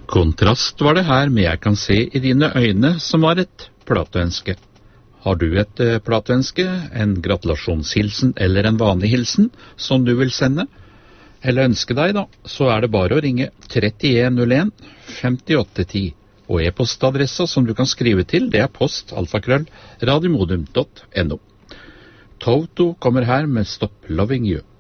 Kontrast var det her med Jeg kan se i dine øyne, som var et plateønske. Har du et plateønske, en gratulasjonshilsen eller en vanlig hilsen som du vil sende, eller ønske deg da, så er det bare å ringe 3101 5810, og e-postadressa som du kan skrive til, det er post@radiomodum.no. Toto kommer her med Stop Loving You.